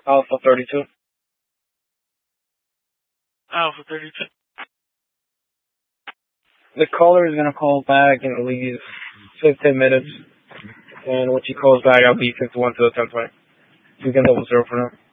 Alpha 32. Alpha 32. The caller is gonna call back in at least 15 minutes. And when she calls back, I'll be 51 to the 1020. You can double zero for now.